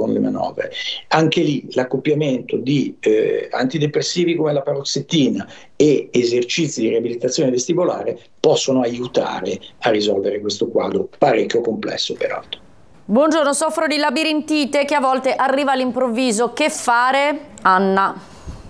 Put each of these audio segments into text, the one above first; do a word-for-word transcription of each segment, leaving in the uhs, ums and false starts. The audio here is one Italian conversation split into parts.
con le manovre. Anche lì l'accoppiamento di eh, antidepressivi come la paroxetina e esercizi di riabilitazione vestibolare possono aiutare a risolvere questo quadro parecchio complesso peraltro. Buongiorno, soffro di labirintite che a volte arriva all'improvviso. Che fare? Anna.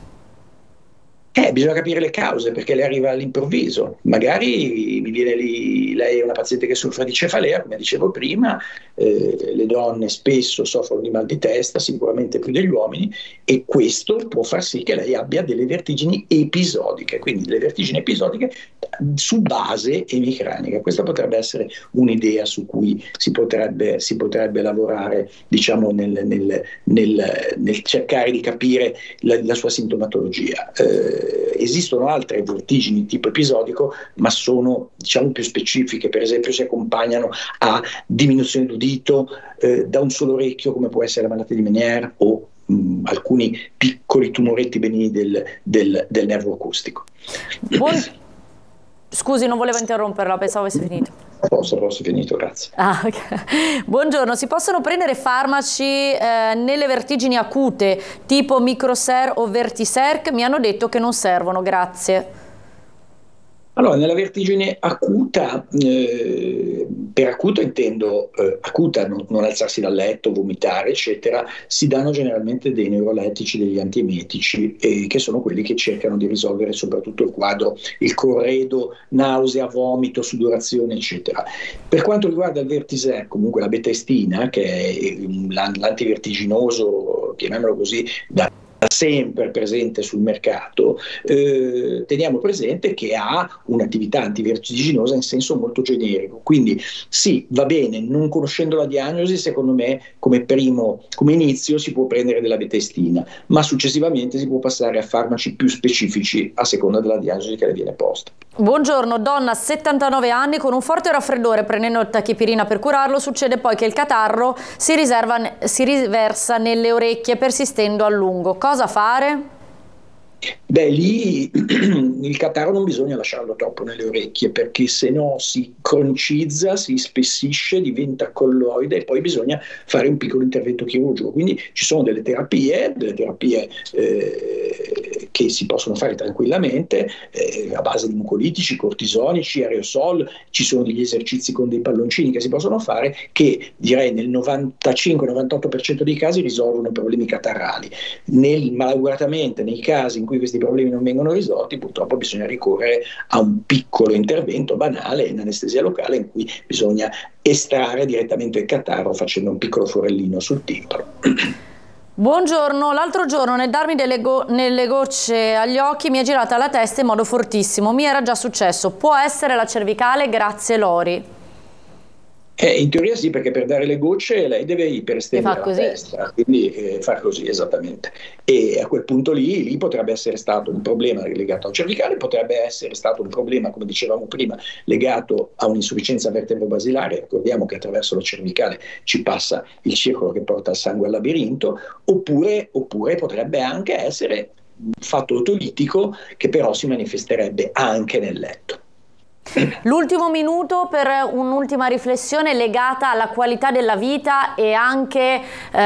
Eh, bisogna capire le cause, perché le arriva all'improvviso. Magari mi viene lì, lei è una paziente che soffre di cefalea, come dicevo prima, eh, le donne spesso soffrono di mal di testa, sicuramente più degli uomini, e questo può far sì che lei abbia delle vertigini episodiche, quindi delle vertigini episodiche su base emicranica. Questa potrebbe essere un'idea su cui si potrebbe, si potrebbe lavorare, diciamo, nel, nel, nel, nel cercare di capire la, la sua sintomatologia. Eh, esistono altre vertigini tipo episodico, ma sono, diciamo, più specifiche. Per esempio si accompagnano a diminuzione d'udito eh, da un solo orecchio, come può essere la malattia di Meniere o mh, alcuni piccoli tumoretti benigni del, del, del nervo acustico. Buon... Scusi, non volevo interromperla, pensavo avesse finito. Posso, posso, finito, grazie. Ah, okay. Buongiorno, si possono prendere farmaci eh, nelle vertigini acute tipo Microser o Vertiserc? Mi hanno detto che non servono, grazie. Allora, nella vertigine acuta, eh, per acuta intendo eh, acuta, non, non alzarsi dal letto, vomitare, eccetera, si danno generalmente dei neurolettici, degli antiemetici, eh, che sono quelli che cercano di risolvere soprattutto il quadro, il corredo, nausea, vomito, sudorazione, eccetera. Per quanto riguarda il Vertiserc, comunque la betestina, che è l'antivertiginoso, chiamiamolo così, da sempre presente sul mercato, eh, teniamo presente che ha un'attività antivertiginosa in senso molto generico, quindi sì, va bene, non conoscendo la diagnosi, secondo me come primo, come inizio si può prendere della betestina, ma successivamente si può passare a farmaci più specifici a seconda della diagnosi che le viene posta. Buongiorno, donna settantanove anni con un forte raffreddore, prendendo tachipirina per curarlo, succede poi che il catarro si, riserva, si riversa nelle orecchie persistendo a lungo. Cosa fare? Beh, lì il catarro non bisogna lasciarlo troppo nelle orecchie, perché se no si cronicizza, si spessisce, diventa colloide e poi bisogna fare un piccolo intervento chirurgico. Quindi ci sono delle terapie, delle terapie eh, che si possono fare tranquillamente eh, a base di mucolitici, cortisonici, aerosol. Ci sono degli esercizi con dei palloncini che si possono fare che direi nel novantacinque novantotto per cento dei casi risolvono problemi catarrali. Nel, malauguratamente nei casi in cui questi problemi non vengono risolti, purtroppo bisogna ricorrere a un piccolo intervento banale in anestesia locale in cui bisogna estrarre direttamente il catarro facendo un piccolo forellino sul timpano. Buongiorno, l'altro giorno nel darmi delle, go nelle gocce agli occhi mi è girata la testa in modo fortissimo, mi era già successo, può essere la cervicale? Grazie Lori. Eh, in teoria sì, perché per dare le gocce lei deve iperestendere la testa, quindi eh, fa così esattamente. E a quel punto lì, lì potrebbe essere stato un problema legato al cervicale, potrebbe essere stato un problema, come dicevamo prima, legato a un'insufficienza vertebrobasilare. Ricordiamo che attraverso la cervicale ci passa il circolo che porta il sangue al labirinto, oppure, oppure potrebbe anche essere un fatto otolitico che però si manifesterebbe anche nel letto. L'ultimo minuto per un'ultima riflessione legata alla qualità della vita e anche eh,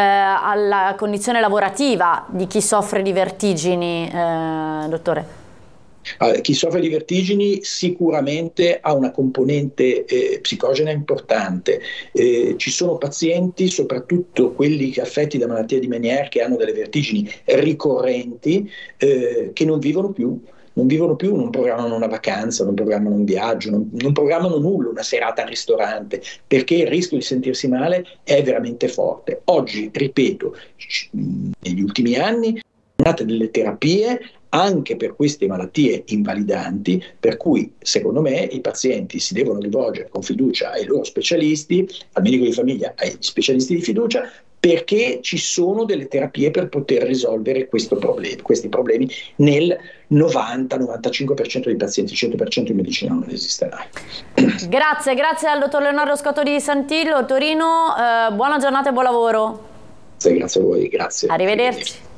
alla condizione lavorativa di chi soffre di vertigini, eh, dottore. Allora, chi soffre di vertigini sicuramente ha una componente eh, psicogena importante. Eh, ci sono pazienti, soprattutto quelli affetti da malattia di Meniere, che hanno delle vertigini ricorrenti, eh, che non vivono più. Non vivono più, non programmano una vacanza, non programmano un viaggio, non, non programmano nulla, una serata al ristorante, perché il rischio di sentirsi male è veramente forte. Oggi, ripeto, negli ultimi anni sono nate delle terapie anche per queste malattie invalidanti, per cui secondo me i pazienti si devono rivolgere con fiducia ai loro specialisti, al medico di famiglia, ai specialisti di fiducia, perché ci sono delle terapie per poter risolvere questo problema, questi problemi nel novanta novantacinque per cento dei pazienti, cento per cento in medicina non esiste mai. Grazie, grazie al dottor Leonardo Scotto di Santillo, Torino, eh, buona giornata e buon lavoro. Grazie, grazie a voi, grazie. Arrivederci.